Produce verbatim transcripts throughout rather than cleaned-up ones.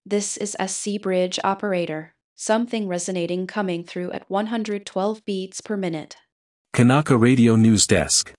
This is S C Bridge Operator. Something resonating coming through at one hundred twelve beats per minute. Kanaka Radio News Desk.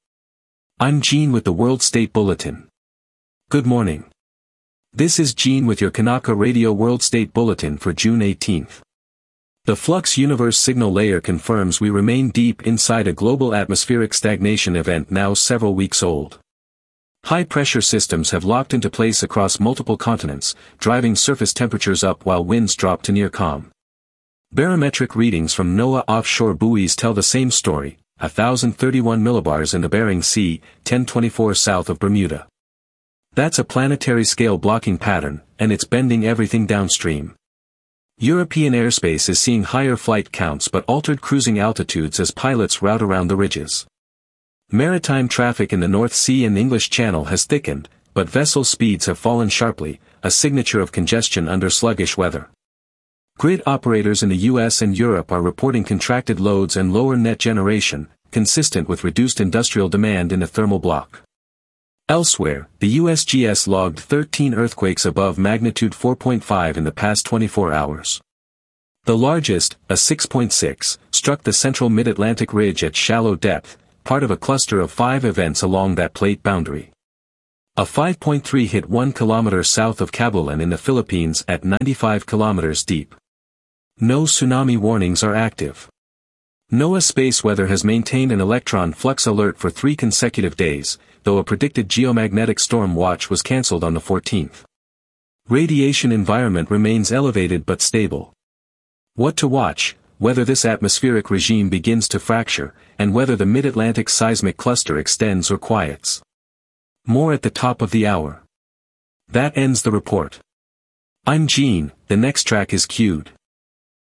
I'm Gene with the World State Bulletin. Good morning. This is Gene with your Kanaka Radio World State Bulletin for June eighteenth. The Flux Universe Signal Layer confirms we remain deep inside a global atmospheric stagnation event now several weeks old. High-pressure systems have locked into place across multiple continents, driving surface temperatures up while winds drop to near calm. Barometric readings from NOAA offshore buoys tell the same story, one thousand thirty-one millibars in the Bering Sea, ten twenty-four south of Bermuda. That's a planetary scale blocking pattern, and it's bending everything downstream. European airspace is seeing higher flight counts but altered cruising altitudes as pilots route around the ridges. Maritime traffic in the North Sea and English Channel has thickened, but vessel speeds have fallen sharply, a signature of congestion under sluggish weather. Grid operators in the U S and Europe are reporting contracted loads and lower net generation, consistent with reduced industrial demand in the thermal block. Elsewhere, the U S G S logged thirteen earthquakes above magnitude four point five in the past twenty-four hours. The largest, a six point six, struck the central mid-Atlantic ridge at shallow depth, part of a cluster of five events along that plate boundary. A five point three hit one kilometer south of Cabulan in the Philippines at ninety-five kilometers deep. No tsunami warnings are active. NOAA Space Weather has maintained an electron flux alert for three consecutive days, though a predicted geomagnetic storm watch was cancelled on the fourteenth. Radiation environment remains elevated but stable. What to watch, whether this atmospheric regime begins to fracture, and whether the mid-Atlantic seismic cluster extends or quiets. More at the top of the hour. That ends the report. I'm Gene, the next track is cued.